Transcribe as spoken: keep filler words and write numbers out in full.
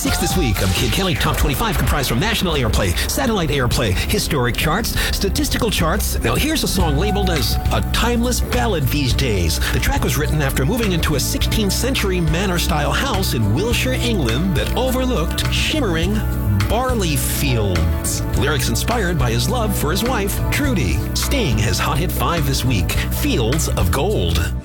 six this week of Kid Kelly Top twenty-five, comprised from national airplay, satellite airplay, historic charts, statistical charts. Now here's a song labeled as a timeless ballad these days. The track was written after moving into a sixteenth century manor-style house in Wiltshire, England that overlooked shimmering barley fields. Lyrics inspired by his love for his wife, Trudy. Sting has Hot Hit five this week, Fields of Gold.